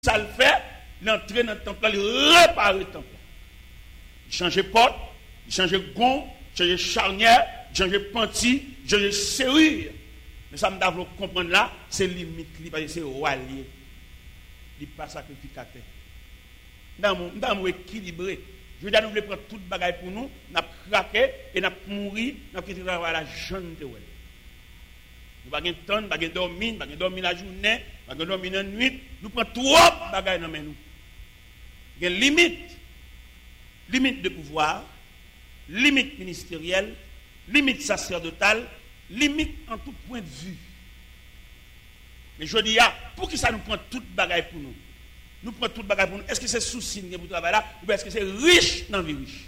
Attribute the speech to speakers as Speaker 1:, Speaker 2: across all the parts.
Speaker 1: ça le fait, l'entrée dans le temple, il répare le temple. Il change porte, il change gond, il change charnière, il change panty, il change serrure. Mais ça me doit comprendre là, c'est limite, parce que c'est roi lié. Il n'est pas sacrificateur. Nous sommes équilibrés. Je veux dire, nous voulons prendre toute bagaille pour nous, nous avons craqué et nous avons mouru, nous avons quitté la jeune de Welle. Nous n'avons pas de temps, nous n'avons pas dormir, nous n'avons pas dormir la journée, nous n'avons pas dormir la nuit. Nous prenons trop de bagaille dans nous. Il y a une limite. Limite de pouvoir, limite ministérielle, limite sacerdotale, limite en tout point de vue. Mais je dis, pour qui ça nous prend toute bagaille pour nous? Nous prenons toute bagaille pour nous. Est-ce que c'est souci pour travailler là ou est-ce que c'est riche dans la vie riche?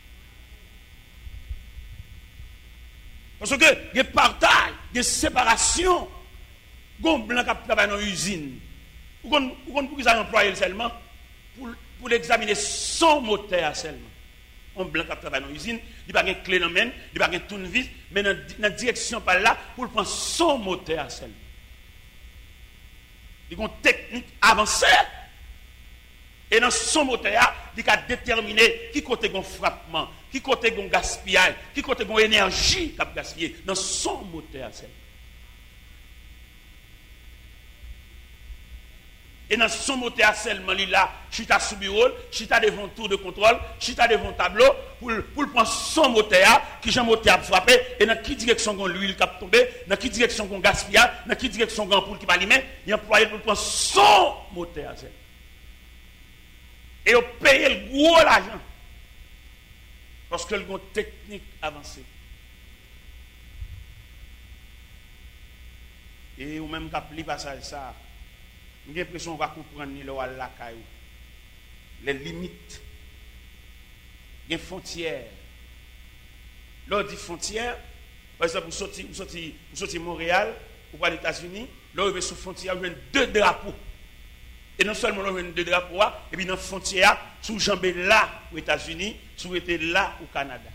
Speaker 1: Parce que il y a partage, il y a séparation. Gon blanc qui travaille dans l'usine. Ou pour qu'ils aient employé seulement pour examiner son moteur seulement. Un blanc qui travaille dans l'usine, il n'a pas de clé dans la main, il n'a pas de tournevis, mais dans la direction par là pour prendre son moteur seulement. Il y a une technique avancée. Et dans son moteur, il a déterminé qui côté gon frappement, qui côté gon gaspillage, qui côté gon énergie qui a gaspillé dans son moteur. Et dans son moteur seulement, il a chita sous bureau, chita devant tour de contrôle, chita devant tableau, pour prendre son moteur, qui j'ai moteur à frapper, et dans quelle direction gon l'huile qui a tombé, dans quelle direction gon gaspillage, dans quelle direction gon ampoule qui va allumer, il a employé pour prendre son moteur. Et on paye le gros l'argent. Parce que le une technique avancée. Et ou même quand pli passage ça, j'ai l'impression qu'on va comprendre ni le la caillou. Les limites. Les frontières. Là, on dit frontières, par exemple, vous sortez Montréal, ou aux États-Unis, là, vous avez sous frontière, vous avez 2 drapeaux. Et non seulement nous avons 2 drapeaux, et puis dans la frontière, sous jambé là aux États-Unis, sous été là au Canada.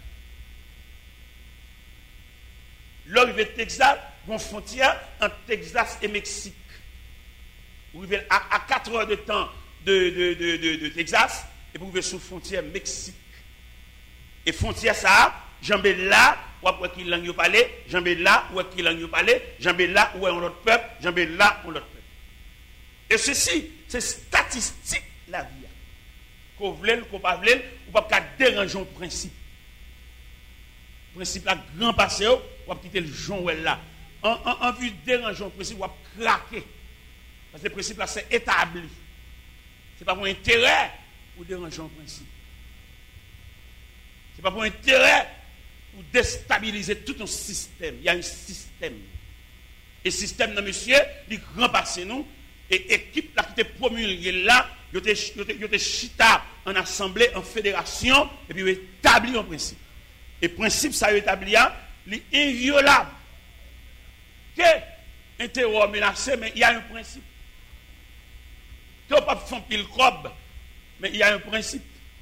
Speaker 1: Là, il y a Texas, une frontière entre Texas et Mexique. Vous arrivez à 4 heures de temps de Texas, et vous arrivez sous frontière Mexique. Et frontière ça, jambé là, ou après qui langue parler, jambé là, ou après qui langue parler, jambé là, où est notre peuple, jambé là, où notre peuple. Et ceci, c'est statistique la vie. Qu'on veut, qu'on ne pas veut, ou pas déranger le principe. Le principe là, grand passé, ou pas quitter le Jean là. En vue de déranger le principe, ou pas craquer. Parce que le principe là, c'est établi. Ce n'est pas pour intérêt pour déranger le principe. Ce n'est pas pour intérêt pour déstabiliser tout un système. Il y a un système. Et le système, monsieur, il grand passé nous. Et équipe là qui était promulguée là, il était chita en assemblée, en fédération, et puis il établit un principe. Et le principe, ça établi, il est inviolable. Que un terror menacé, mais il y a un principe. Que on ne peut pas faire pile crobe, mais il y a un principe.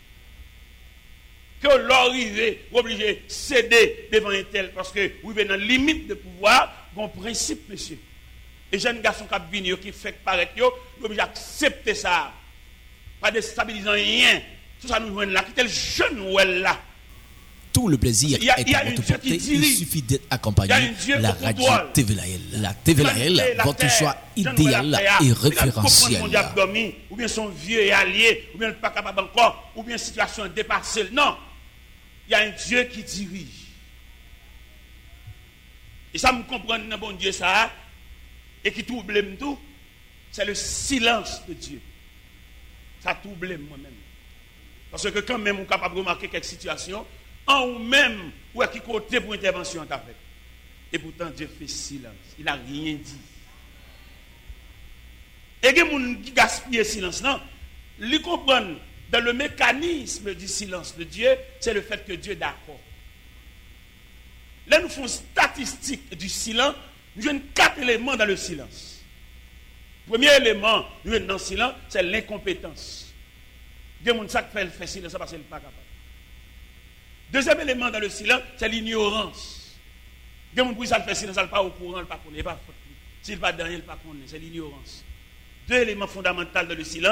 Speaker 1: Que l'arrivée, obligé de céder devant un tel, parce que vous êtes dans la limite de pouvoir, il y a un principe, monsieur. Et jeunes garçons qui fait paraître, ils sont obligés d'accepter ça. Pas déstabilisant rien. Tout ça nous joue là. Qui est le jeune ou elle là?
Speaker 2: Tout le plaisir est à votre portée. Il suffit d'être accompagné. La radio TVLAL. La TVLAL, votre choix idéal et référentiel.
Speaker 1: Ou bien son vieux et allié, ou bien pas capable encore, ou bien situation dépassée. Non. Il y a un Dieu qui dirige. Et ça me comprend, bon Dieu, ça. Et qui trouble tout, c'est le silence de Dieu. Ça trouble moi-même. Parce que quand même on est capable de remarquer quelques situations, en ou même, ou à qui côté pour intervention t'as fait. Et pourtant Dieu fait silence. Il n'a rien dit. Et il y a des gens qui gaspillent le silence. Non, ils comprennent dans le mécanisme du silence de Dieu, c'est le fait que Dieu est d'accord. Là, nous faisons statistique du silence. Nous avons 4 éléments dans le silence. Premier élément, nous avons dans le silence, c'est l'incompétence. Il y a des gens qui fait silence parce qu'ils ne sont pas capables. Deuxième élément dans le silence, c'est l'ignorance. Il y a des gens qui fait silence, ils ne sont pas au courant, ils ne sont pas connus. S'ils ne sont pas dans, ils ne sont pas connus. C'est l'ignorance. deux éléments fondamentaux dans le silence.